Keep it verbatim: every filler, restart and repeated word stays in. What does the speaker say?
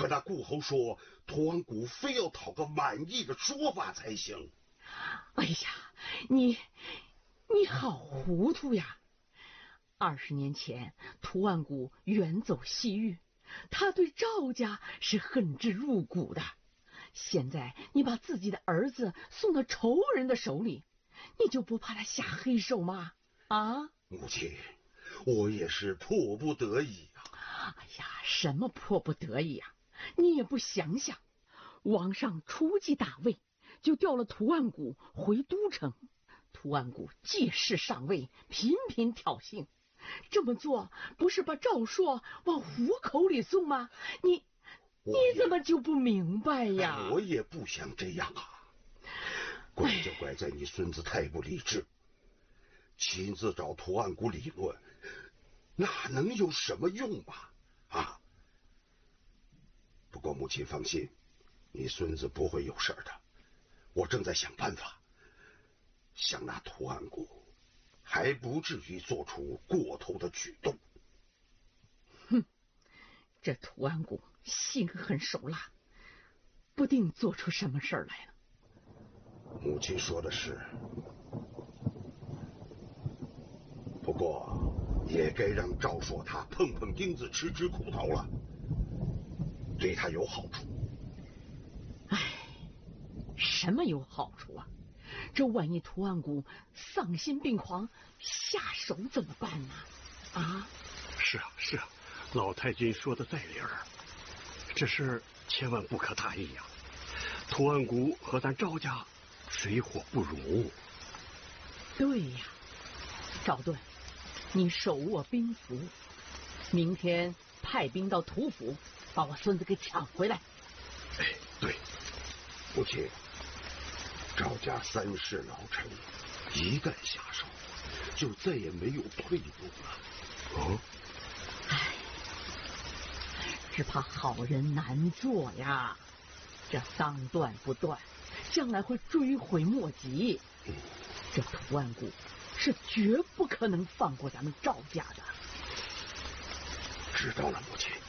跟那顾侯说，图安谷非要讨个满意的说法才行。 哎呀，你你好糊涂呀！二十年前，图安谷远走西域，他对赵家是恨之入骨的。现在你把自己的儿子送到仇人的手里，你就不怕他下黑手吗？啊， 母亲，我也是迫不得已啊。 哎呀，什么迫不得已啊？你也不想想，王上初继大位，就调了图安谷回都城。图安谷借势上位，频频挑衅，这么做不是把赵硕往虎口里送吗？你你怎么就不明白呀？ 我也不想这样啊，怪就怪在你孙子太不理智，亲自找图安谷理论，哪能有什么用啊？啊！不过母亲放心，你孙子不会有事的，我正在想办法。像那图安谷，还不至于做出过头的举动。 哼，这图安谷心狠手辣，不定做出什么事儿来了。 母亲说的是，不过也该让赵硕他碰碰钉子，吃吃苦头了，对他有好处。 唉，什么有好处啊？这万一图安谷丧心病狂下手怎么办呢？啊！ 是啊是啊，老太君说的在理儿，这事千万不可大意呀、啊。图安谷和咱赵家水火不容。 对呀，赵盾，你手握兵符，明天派兵到屠府，把我孙子给抢回来。 哎，对， 母亲。赵家三世老臣，一旦下手，就再也没有退路了。 哦， 唉，只怕好人难做呀。这当断不断，将来会追悔莫及。 嗯、 这图安谷是绝不可能放过咱们赵家的。 知道了，母亲。